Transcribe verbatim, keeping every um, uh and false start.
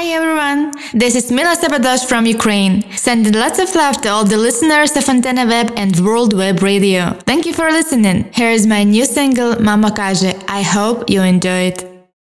Hi everyone, this is Mila Sabadosh from Ukraine, sending lots of love to all the listeners of Antenna Web and World Web Radio. Thank you for listening. Here is my new single, Mama Każe. I hope you enjoy it.